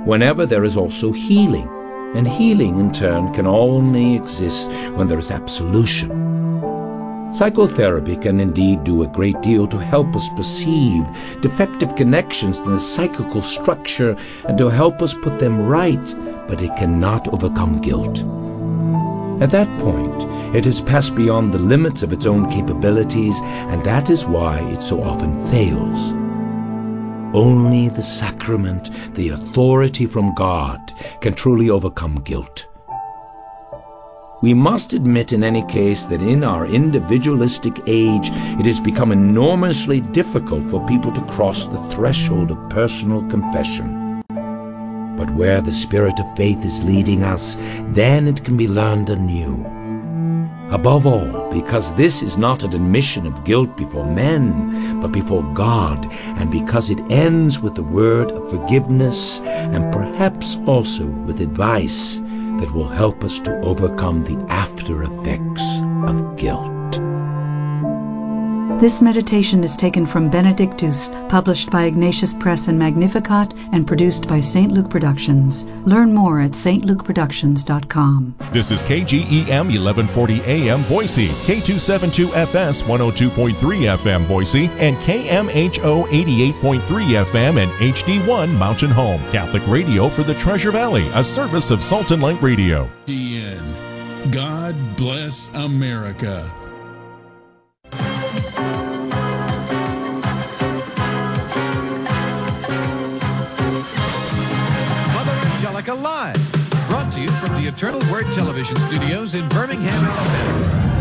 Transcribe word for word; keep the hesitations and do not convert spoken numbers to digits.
whenever there is also healing, and healing in turn can only exist when there is absolution. Psychotherapy can indeed do a great deal to help us perceive defective connections in the psychical structure and to help us put them right, but it cannot overcome guilt. At that point, it has passed beyond the limits of its own capabilities, and that is why it so often fails. Only the sacrament, the authority from God, can truly overcome guilt. We must admit in any case that in our individualistic age, it has become enormously difficult for people to cross the threshold of personal confession. But where the spirit of faith is leading us, then it can be learned anew. Above all, because this is not an admission of guilt before men, but before God, and because it ends with the word of forgiveness, and perhaps also with advice that will help us to overcome the after effects of guilt. This meditation is taken from Benedictus, published by Ignatius Press and Magnificat, and produced by Saint Luke Productions. Learn more at s t luke productions dot com. This is K G E M eleven forty A M Boise, K two seventy-two F S one oh two point three F M Boise, and K M H O eighty-eight point three F M and H D one Mountain Home. Catholic radio for the Treasure Valley, a service of Salt and Light Radio. T N. God bless America. Live, brought to you from the Eternal Word Television Studios in Birmingham, Alabama.